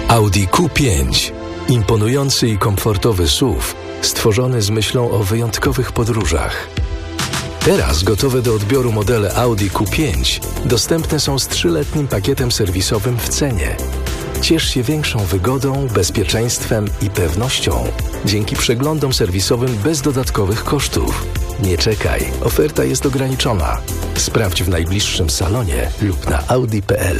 Audi Q5. Imponujący i komfortowy SUV, stworzony z myślą o wyjątkowych podróżach. Teraz gotowe do odbioru modele Audi Q5 dostępne są z 3-letnim pakietem serwisowym w cenie. Ciesz się większą wygodą, bezpieczeństwem i pewnością dzięki przeglądom serwisowym bez dodatkowych kosztów. Nie czekaj, oferta jest ograniczona. Sprawdź w najbliższym salonie lub na audi.pl.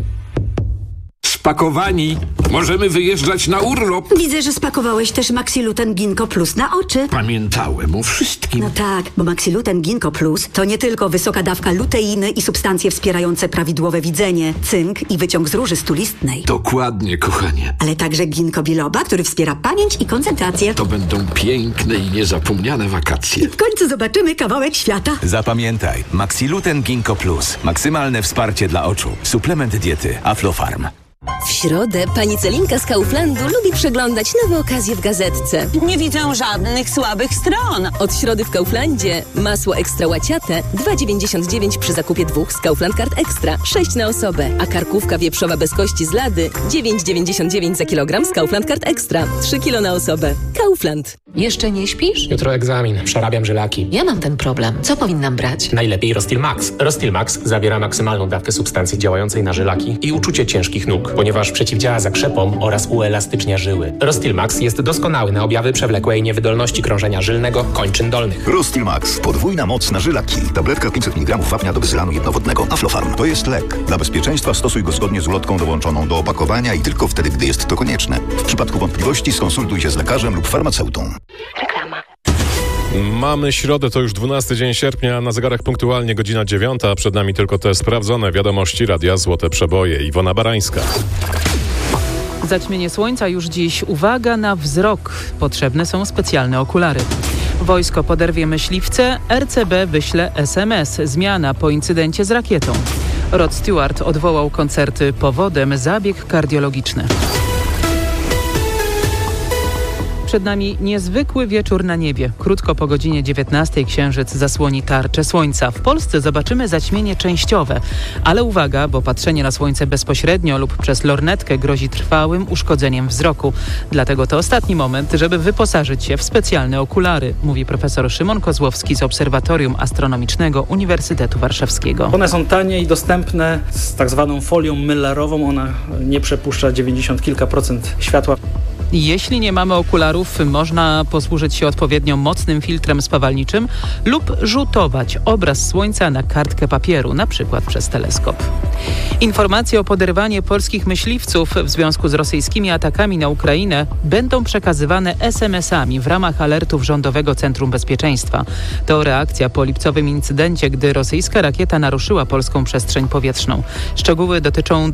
Spakowani. Możemy wyjeżdżać na urlop. Widzę, że spakowałeś też Maxiluten Ginkgo Plus na oczy. Pamiętałem o wszystkim. No tak, bo Maxiluten Ginkgo Plus to nie tylko wysoka dawka luteiny i substancje wspierające prawidłowe widzenie, cynk i wyciąg z róży stulistnej. Dokładnie, kochanie. Ale także ginkgo biloba, który wspiera pamięć i koncentrację. To będą piękne i niezapomniane wakacje. I w końcu zobaczymy kawałek świata. Zapamiętaj, Maxiluten Ginkgo Plus. Maksymalne wsparcie dla oczu. Suplement diety Aflofarm. W środę pani Celinka z Kauflandu lubi przeglądać nowe okazje w gazetce. Nie widzę żadnych słabych stron. Od środy w Kauflandzie masło ekstra łaciate 2,99 przy zakupie 2 z Kaufland Card Extra, 6 na osobę, a karkówka wieprzowa bez kości z lady 9,99 za kilogram z Kaufland Card Extra, 3 kilo na osobę. Kaufland. Jeszcze nie śpisz? Jutro egzamin, przerabiam żylaki. Ja mam ten problem. Co powinnam brać? Najlepiej Rostil Max. Rostil Max zawiera maksymalną dawkę substancji działającej na żylaki i uczucie ciężkich nóg, ponieważ przeciwdziała zakrzepom oraz uelastycznia żyły. Rostil Max jest doskonały na objawy przewlekłej niewydolności krążenia żylnego kończyn dolnych. Rostil Max. Podwójna moc na żylaki. Tabletka 500 mg wapnia do bezylanu jednowodnego. Aflofarm. To jest lek. Dla bezpieczeństwa stosuj go zgodnie z ulotką dołączoną do opakowania i tylko wtedy, gdy jest to konieczne. W przypadku wątpliwości skonsultuj się z lekarzem lub farmaceutą. Reklama. Mamy środę, to już 12 dzień sierpnia, na zegarach punktualnie godzina 9, a przed nami tylko te sprawdzone wiadomości Radia Złote Przeboje. Iwona Barańska. Zaćmienie słońca już dziś. Uwaga na wzrok. Potrzebne są specjalne okulary. Wojsko poderwie myśliwce, RCB wyśle SMS. Zmiana po incydencie z rakietą. Rod Stewart odwołał koncerty powodem zabieg kardiologiczny. Przed nami niezwykły wieczór na niebie. Krótko po godzinie 19 księżyc zasłoni tarczę słońca. W Polsce zobaczymy zaćmienie częściowe. Ale uwaga, bo patrzenie na słońce bezpośrednio lub przez lornetkę grozi trwałym uszkodzeniem wzroku. Dlatego to ostatni moment, żeby wyposażyć się w specjalne okulary, mówi profesor Szymon Kozłowski z Obserwatorium Astronomicznego Uniwersytetu Warszawskiego. One są tanie i dostępne z tak zwaną folią mylarową. Ona nie przepuszcza 90 kilka procent światła. Jeśli nie mamy okularów, można posłużyć się odpowiednio mocnym filtrem spawalniczym lub rzutować obraz słońca na kartkę papieru, na przykład przez teleskop. Informacje o poderwaniu polskich myśliwców w związku z rosyjskimi atakami na Ukrainę będą przekazywane SMS-ami w ramach alertów Rządowego Centrum Bezpieczeństwa. To reakcja po lipcowym incydencie, gdy rosyjska rakieta naruszyła polską przestrzeń powietrzną. Szczegóły dotyczące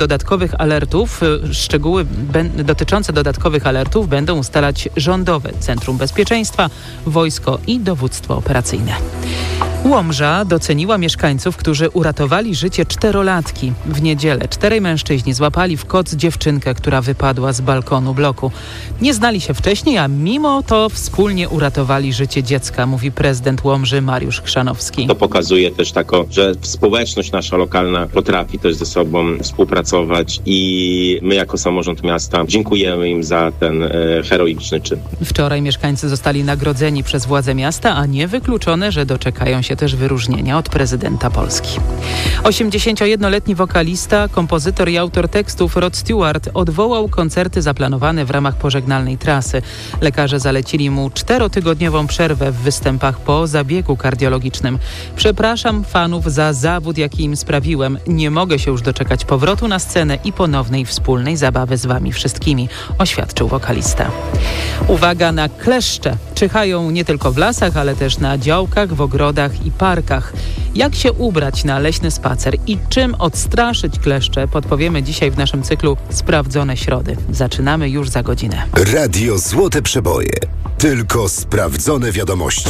dodatkowych alertów będą ustalać Rządowe Centrum Bezpieczeństwa, Wojsko i Dowództwo Operacyjne. Łomża doceniła mieszkańców, którzy uratowali życie 4-latki. W niedzielę 4 mężczyźni złapali w koc dziewczynkę, która wypadła z balkonu bloku. Nie znali się wcześniej, a mimo to wspólnie uratowali życie dziecka, mówi prezydent Łomży Mariusz Chrzanowski. To pokazuje też że społeczność nasza lokalna potrafi też ze sobą współpracować i my jako samorząd miasta dziękujemy im za ten heroiczny czyn. Wczoraj mieszkańcy zostali nagrodzeni przez władze miasta, a niewykluczone, że doczekają się też wyróżnienia od prezydenta Polski. 81-letni wokalista, kompozytor i autor tekstów Rod Stewart odwołał koncerty zaplanowane w ramach pożegnalnej trasy. Lekarze zalecili mu 4-tygodniową przerwę w występach po zabiegu kardiologicznym. Przepraszam fanów za zawód, jaki im sprawiłem. Nie mogę się już doczekać powrotu na scenę i ponownej wspólnej zabawy z wami wszystkimi, oświadczył wokalista. Uwaga na kleszcze. Czyhają nie tylko w lasach, ale też na działkach, w ogrodach i parkach. Jak się ubrać na leśny spacer i czym odstraszyć kleszcze, podpowiemy dzisiaj w naszym cyklu Sprawdzone Środy. Zaczynamy już za godzinę. Radio Złote Przeboje. Tylko sprawdzone wiadomości.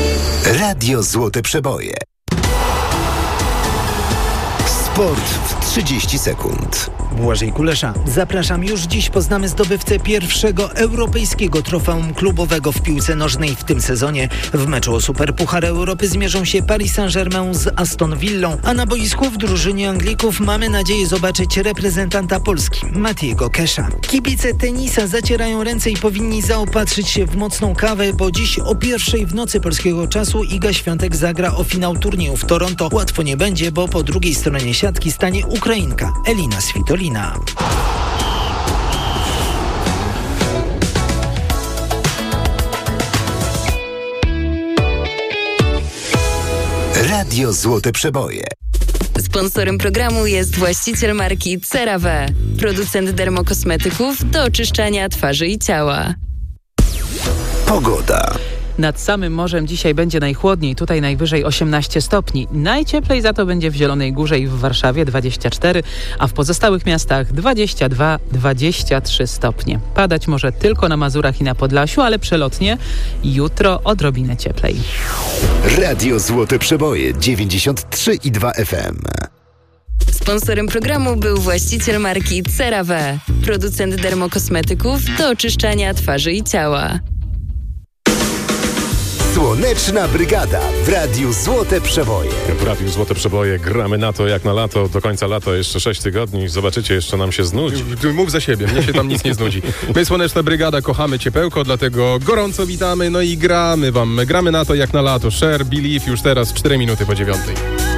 Radio Złote Przeboje. Sport w 30 sekund. Błażej Kulesza. Zapraszam, już dziś poznamy zdobywcę pierwszego europejskiego trofeum klubowego w piłce nożnej w tym sezonie. W meczu o Superpuchar Europy zmierzą się Paris Saint-Germain z Aston Villą, a na boisku w drużynie Anglików mamy nadzieję zobaczyć reprezentanta Polski, Matiego Kesha. Kibice tenisa zacierają ręce i powinni zaopatrzyć się w mocną kawę, bo dziś o 1:00 w nocy polskiego czasu Iga Świątek zagra o finał turnieju w Toronto. Łatwo nie będzie, bo po drugiej stronie siatki stanie Ukrainka Elina Svitolina. Radio Złote Przeboje. Sponsorem programu jest właściciel marki CeraVe, producent dermokosmetyków do oczyszczania twarzy i ciała. Pogoda. Nad samym morzem dzisiaj będzie najchłodniej, tutaj najwyżej 18 stopni. Najcieplej za to będzie w Zielonej Górze i w Warszawie 24, a w pozostałych miastach 22-23 stopnie. Padać może tylko na Mazurach i na Podlasiu, ale przelotnie jutro odrobinę cieplej. Radio Złote Przeboje 93,2 FM. Sponsorem programu był właściciel marki CeraVe, producent dermokosmetyków do oczyszczania twarzy i ciała. Słoneczna Brygada w Radiu Złote Przeboje. W Radiu Złote Przeboje gramy na to jak na lato. Do końca lata jeszcze 6 tygodni. Zobaczycie, jeszcze nam się znudzi. Mów za siebie, mnie się tam nic nie znudzi. My, Słoneczna Brygada, kochamy ciepełko, dlatego gorąco witamy, no i gramy na to jak na lato. Share, Believe już teraz 4 minuty po 9.